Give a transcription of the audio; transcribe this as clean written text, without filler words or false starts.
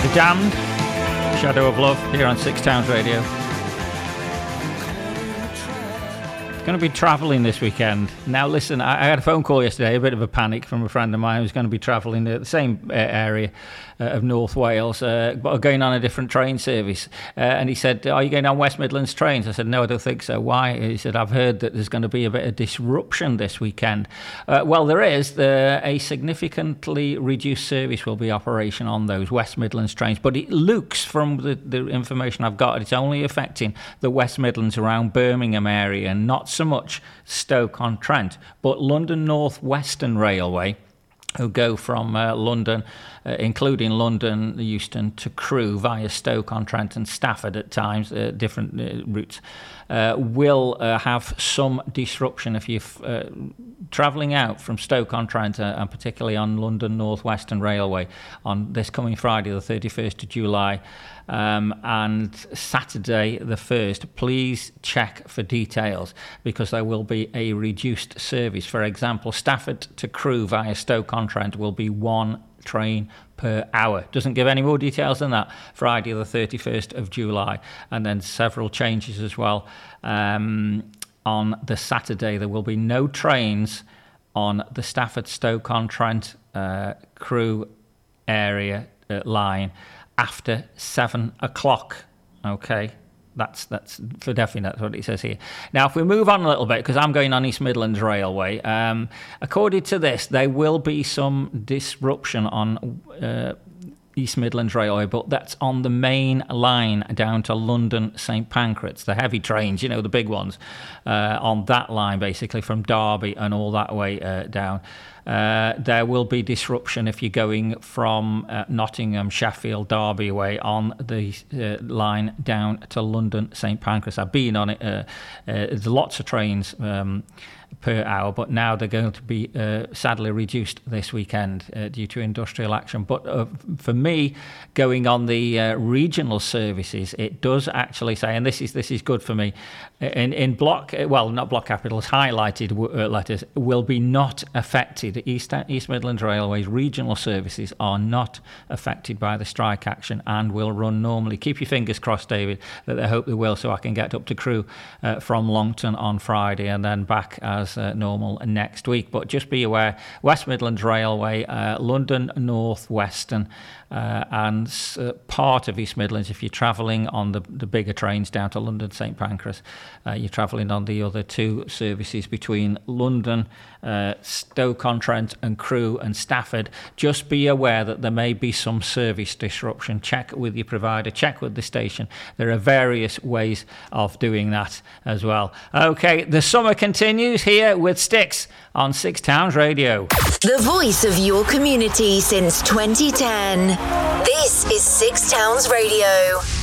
The Damned, Shadow of Love, here on Six Towns Radio. Going to be travelling this weekend. Now listen, I had a phone call yesterday, a bit of a panic from a friend of mine who's going to be travelling the same area of North Wales, but going on a different train service. And he said, are you going on West Midlands trains? I said, no, I don't think so. Why? He said, I've heard that there's going to be a bit of disruption this weekend. Well, there is. A significantly reduced service will be operation on those West Midlands trains, but it looks, from the information I've got, it's only affecting the West Midlands around Birmingham area and not so much Stoke-on-Trent, but London North Western Railway, who go from London, including London, Euston to Crewe via Stoke-on-Trent and Stafford at times, different routes, will have some disruption if you're travelling out from Stoke-on-Trent and particularly on London North Western Railway on this coming Friday, the 31st of July, and Saturday the 1st. Please check for details because there will be a reduced service. For example, Stafford to Crewe via Stoke-on-Trent will be one train per hour. Doesn't give any more details than that. Friday the 31st of July. And then several changes as well. On the Saturday, there will be no trains on the Stafford Stoke-on-Trent Crewe area line after 7 o'clock. Okay, that's for definitely, that's what it says here. Now, if we move on a little bit, because I'm going on East Midlands Railway, according to this, there will be some disruption on East Midlands Railway, but that's on the main line down to London St Pancras, the heavy trains, you know, the big ones, on that line basically from Derby and all that way down. There will be disruption if you're going from Nottingham, Sheffield, Derby way on the line down to London St Pancras. I've been on it. There's lots of trains per hour, but now they're going to be sadly reduced this weekend due to industrial action. But for me, going on the regional services, it does actually say, and this is good for me, in block, well, not block capitals, highlighted letters, will be not affected. East Midlands Railway's regional services are not affected by the strike action and will run normally. Keep your fingers crossed, David, that I hope they will, so I can get up to Crewe from Longton on Friday and then back as normal next week. But just be aware, West Midlands Railway, London North Western, and part of East Midlands, if you're travelling on the bigger trains down to London St Pancras, you're travelling on the other two services between London, Stoke-on-Trent and Crewe and Stafford. Just be aware that there may be some service disruption. Check with your provider, check with the station. There are various ways of doing that as well. Okay, the summer continues here with Styx on Six Towns Radio. The voice of your community since 2010. This is Six Towns Radio.